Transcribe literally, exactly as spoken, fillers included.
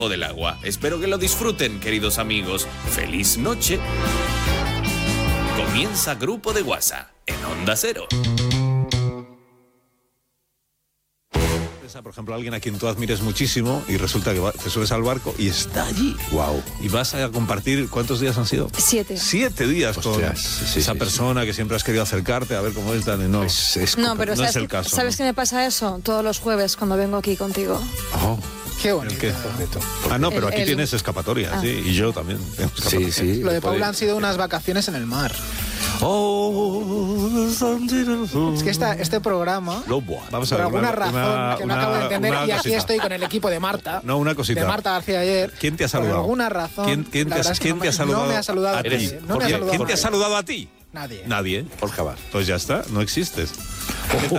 del agua. Espero que lo disfruten, queridos amigos. ¡Feliz noche! Comienza Grupo de WhatsApp en Onda Cero. Por ejemplo, alguien a quien tú admires muchísimo y resulta que va, te subes al barco y está allí. Wow. Y vas a compartir, ¿cuántos días han sido? Siete. Siete días Hostias, con sí, esa sí, persona sí. que siempre has querido acercarte a ver cómo es. Dani. No, es, es no, pero no ¿sabes, es el qué, caso. ¿sabes ¿no? qué me pasa eso? Todos los jueves cuando vengo aquí contigo. Oh. Qué bonito. ¿Qué? Ah, no, pero El- aquí el- tienes escapatoria, Ah. sí, y yo también. tengo Sí, escapatoria. sí. Lo de puede- Paula han sido unas vacaciones en el mar. Oh, Es que esta, este programa, Lo buah. Vamos a por ver, alguna una- razón una- que no una- acabo de entender, una y aquí cosita. estoy con el equipo de Marta. No, una cosita. De Marta García ayer. ¿Quién te ha Por saludado? alguna razón. ¿Quién, quién la te, verdad ha- es que quién no te ha me- saludado? No me ha saludado a a ti. nadie. No me ha ¿Quién- saludado ¿Quién a te ha nadie. saludado a ti? Nadie. Nadie. Jorge Abad. Pues ya está, no existes. ¿Qué tal?